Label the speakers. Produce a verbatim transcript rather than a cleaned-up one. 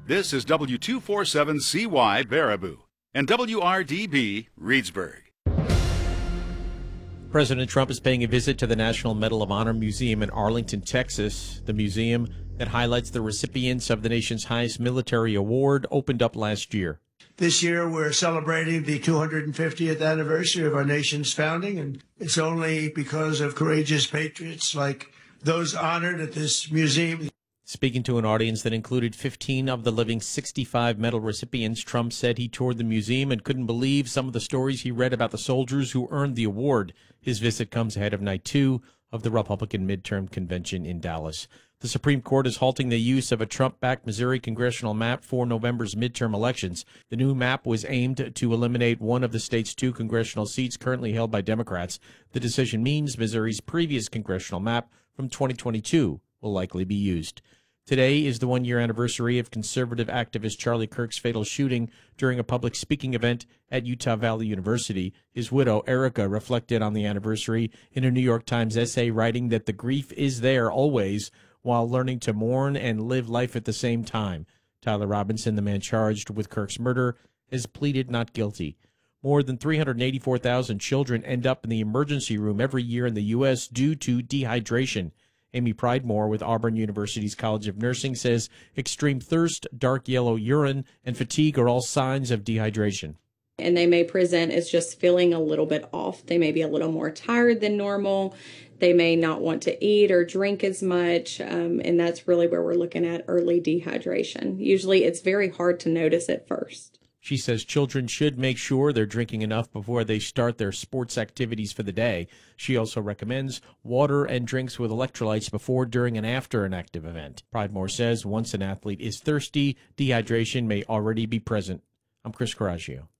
Speaker 1: This is W two forty-seven C Y Baraboo and W R D B Reedsburg.
Speaker 2: President Trump is paying a visit to the National Medal of Honor Museum in Arlington, Texas. The museum that highlights the recipients of the nation's highest military award opened up last year.
Speaker 3: This year, we're celebrating the two hundred fiftieth anniversary of our nation's founding, and it's only because of courageous patriots like those honored at this museum.
Speaker 2: Speaking to an audience that included fifteen of the living sixty-five medal recipients, Trump said he toured the museum and couldn't believe some of the stories he read about the soldiers who earned the award. His visit comes ahead of night two of the Republican midterm convention in Dallas. The Supreme Court is halting the use of a Trump-backed Missouri congressional map for November's midterm elections. The new map was aimed to eliminate one of the state's two congressional seats currently held by Democrats. The decision means Missouri's previous congressional map from twenty twenty-two will likely be used. Today is the one-year anniversary of conservative activist Charlie Kirk's fatal shooting during a public speaking event at Utah Valley University. His widow, Erica, reflected on the anniversary in a New York Times essay, writing that the grief is there always while learning to mourn and live life at the same time. Tyler Robinson, the man charged with Kirk's murder, has pleaded not guilty. More than three hundred eighty-four thousand children end up in the emergency room every year in the U S due to dehydration. Amy Pridemore with Auburn University's College of Nursing says extreme thirst, dark yellow urine, and fatigue are all signs of dehydration.
Speaker 4: And they may present as just feeling a little bit off. They may be a little more tired than normal. They may not want to eat or drink as much. Um, and that's really where we're looking at early dehydration. Usually it's very hard to notice at first.
Speaker 2: She says children should make sure they're drinking enough before they start their sports activities for the day. She also recommends water and drinks with electrolytes before, during, and after an active event. Pridemore says once an athlete is thirsty, dehydration may already be present. I'm Chris Coraggio.